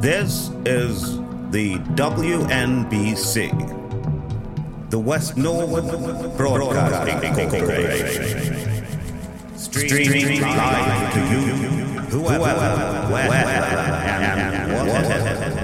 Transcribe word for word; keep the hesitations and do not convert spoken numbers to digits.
This is the W N B C, the West Norwood Broadcasting Corporation, streaming live to